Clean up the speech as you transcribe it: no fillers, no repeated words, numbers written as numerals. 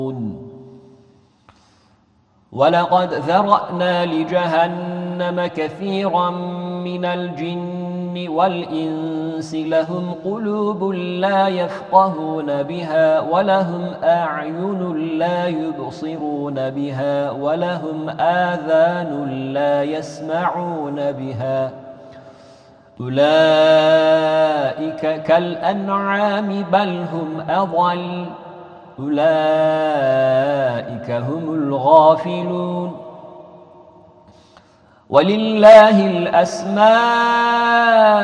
ولقد ذرأنا لجهنم كثيرا من الجن والإنس لهم قلوب لا يفقهون بها ولهم أعين لا يبصرون بها ولهم آذان لا يسمعون بها أولئك كالأنعام بل هم أضل أولئك هم الغافلون ولله الأسماء